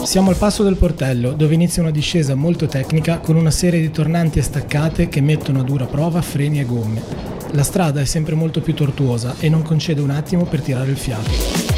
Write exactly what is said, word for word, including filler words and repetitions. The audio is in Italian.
Siamo al passo del portello, dove inizia una discesa molto tecnica con una serie di tornanti e staccate che mettono a dura prova freni e gomme. La strada è sempre molto più tortuosa e non concede un attimo per tirare il fiato.